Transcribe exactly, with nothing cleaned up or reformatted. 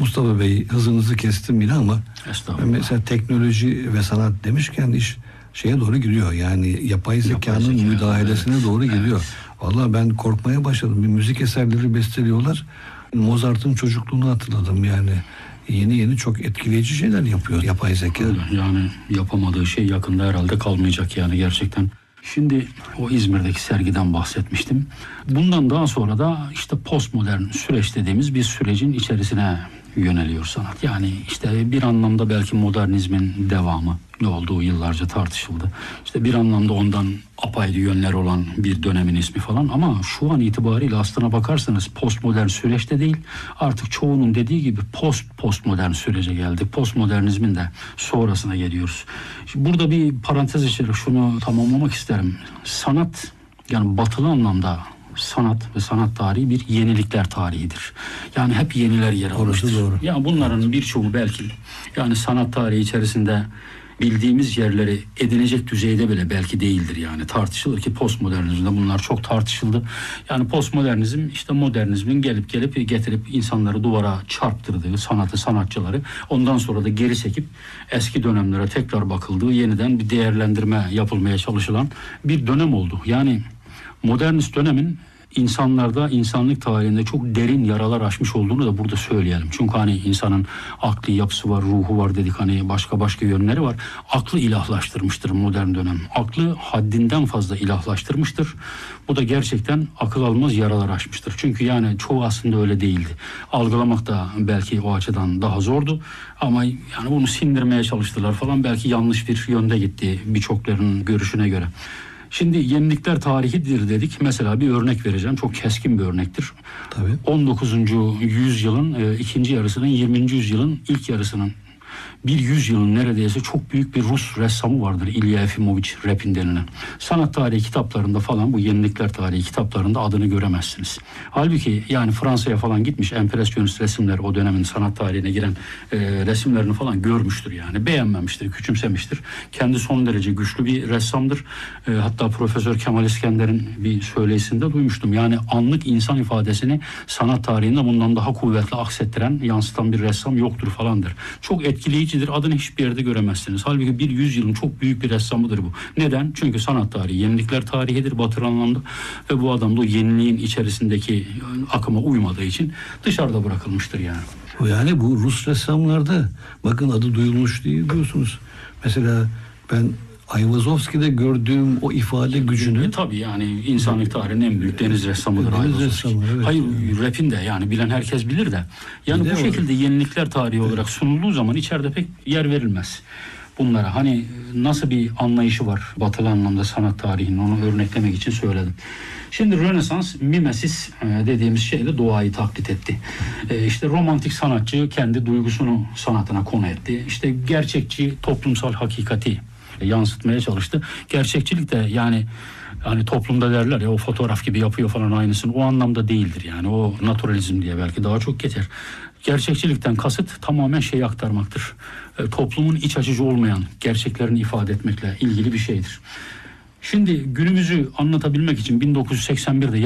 Mustafa Bey, hızınızı kestim yine ama mesela teknoloji ve sanat demişken iş şeye doğru gidiyor. Yani yapay zekanın yapay zeka, müdahalesine evet. doğru gidiyor. Evet. Vallahi ben korkmaya başladım. Bir müzik eserleri besteliyorlar. Mozart'ın çocukluğunu hatırladım yani. Yeni yeni çok etkileyici şeyler yapıyor yapay zeka. Yani yapamadığı şey yakında herhalde kalmayacak yani gerçekten. Şimdi o İzmir'deki sergiden bahsetmiştim. Bundan daha sonra da işte postmodern süreç dediğimiz bir sürecin içerisine yöneliyor sanat. Yani işte bir anlamda belki modernizmin devamı ne olduğu yıllarca tartışıldı. İşte bir anlamda ondan apayrı yönler olan bir dönemin ismi falan ama şu an itibariyle aslına bakarsanız postmodern süreçte değil, artık çoğunun dediği gibi post postmodern sürece geldik. Postmodernizmin de sonrasına geliyoruz. Şimdi burada bir parantez içeri şunu tamamlamak isterim. Sanat, yani batılı anlamda sanat ve sanat tarihi bir yenilikler tarihidir. Yani hep yeniler yer almıştır. Doğru. Ya bunların birçoğu belki yani sanat tarihi içerisinde bildiğimiz yerleri edinecek düzeyde bile belki değildir yani. Tartışılır ki postmodernizmde bunlar çok tartışıldı. Yani postmodernizm işte modernizmin gelip gelip getirip insanları duvara çarptırdığı sanatı, sanatçıları ondan sonra da geri çekip eski dönemlere tekrar bakıldığı, yeniden bir değerlendirme yapılmaya çalışılan bir dönem oldu. Yani modernist dönemin insanlarda, insanlık tarihinde çok derin yaralar açmış olduğunu da burada söyleyelim. Çünkü hani insanın akli yapısı var, ruhu var dedik, hani başka başka yönleri var. Aklı ilahlaştırmıştır modern dönem. Aklı haddinden fazla ilahlaştırmıştır. Bu da gerçekten akıl almaz yaralar açmıştır. Çünkü yani çoğu aslında öyle değildi. Algılamak da belki o açıdan daha zordu. Ama yani bunu sindirmeye çalıştılar falan. Belki yanlış bir yönde gitti birçoklarının görüşüne göre. Şimdi yenilikler tarihidir dedik. Mesela bir örnek vereceğim. Çok keskin bir örnektir. Tabii. on dokuzuncu yüzyılın e, ikinci yarısının, yirminci yüzyılın ilk yarısının bir yüzyılın neredeyse çok büyük bir Rus ressamı vardır. İlya Efimoviç Repin denilen. Sanat tarihi kitaplarında falan, bu yenilikler tarihi kitaplarında adını göremezsiniz. Halbuki yani Fransa'ya falan gitmiş, empresyonist resimler, o dönemin sanat tarihine giren e, resimlerini falan görmüştür yani. Beğenmemiştir, küçümsemiştir. Kendi son derece güçlü bir ressamdır. E, hatta Profesör Kemal İskender'in bir söyleyisinde duymuştum. Yani anlık insan ifadesini sanat tarihinde bundan daha kuvvetli aksettiren, yansıtan bir ressam yoktur falandır. Çok etkileyici. Adını hiçbir yerde göremezsiniz. Halbuki bir yüzyılın çok büyük bir ressamıdır bu. Neden? Çünkü sanat tarihi yenilikler tarihidir batılı anlamda ve bu adam da o yeniliğin içerisindeki akıma uymadığı için dışarıda bırakılmıştır yani. Yani bu Rus ressamlarda bakın adı duyulmuş değil diyorsunuz. Mesela ben Ayvazovski'de gördüğüm o ifade gücünü... E, tabii yani insanlık tarihinin en büyük deniz ressamıdır. Deniz ressamı, evet. Hayır, Repin de yani bilen herkes bilir de. Yani bilir bu şekilde yenilikler tarihi evet. olarak sunulduğu zaman içeride pek yer verilmez bunlara. Hani nasıl bir anlayışı var batılı anlamda sanat tarihinin, onu örneklemek için söyledim. Şimdi Rönesans, mimesis dediğimiz şeyle doğayı taklit etti. E işte romantik sanatçı kendi duygusunu sanatına konu etti. İşte gerçekçi toplumsal hakikati yansıtmaya çalıştı. Gerçekçilik de yani hani toplumda derler ya o fotoğraf gibi yapıyor falan aynısını, o anlamda değildir yani. O naturalizm diye belki daha çok geçer. Gerçekçilikten kasıt tamamen şeyi aktarmaktır. E, toplumun iç açıcı olmayan gerçeklerini ifade etmekle ilgili bir şeydir. Şimdi günümüzü anlatabilmek için bin dokuz yüz seksen birde